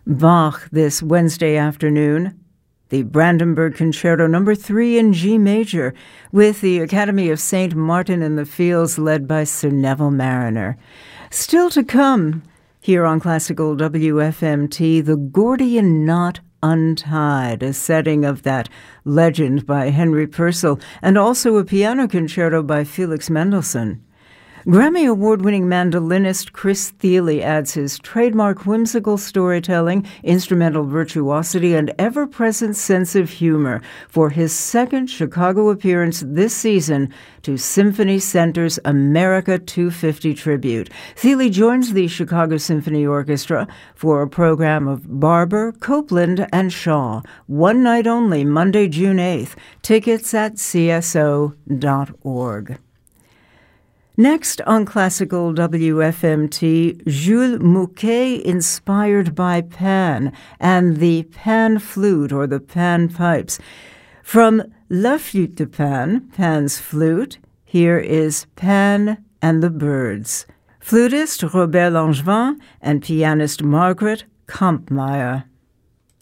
Bach this Wednesday afternoon, the Brandenburg Concerto No. 3 in G major, with the Academy of St. Martin in the Fields led by Sir Neville Marriner. Still to come, here on Classical WFMT, the Gordian Knot Untied, a setting of that legend by Henry Purcell, and also a piano concerto by Felix Mendelssohn. Grammy Award-winning mandolinist Chris Thile adds his trademark whimsical storytelling, instrumental virtuosity, and ever-present sense of humor for his second Chicago appearance this season to Symphony Center's America 250 tribute. Thile joins the Chicago Symphony Orchestra for a program of Barber, Copeland, and Shaw. One night only, Monday, June 8th. Tickets at cso.org. Next on Classical WFMT, Jules Mouquet inspired by Pan and the Pan flute or the Pan pipes. From La Flûte de Pan, Pan's flute, here is Pan and the Birds. Flutist Robert Langevin and pianist Margaret Kampmeier.